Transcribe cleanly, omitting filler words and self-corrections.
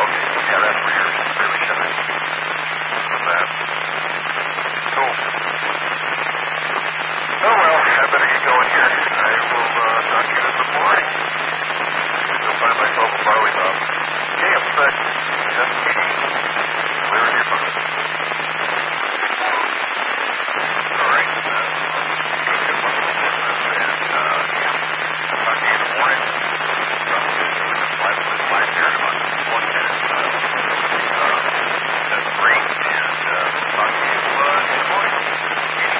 Okay. Yeah, that's where you're really shining from that. Cool. Oh, well, I better get going here. I will talk to you in the morning.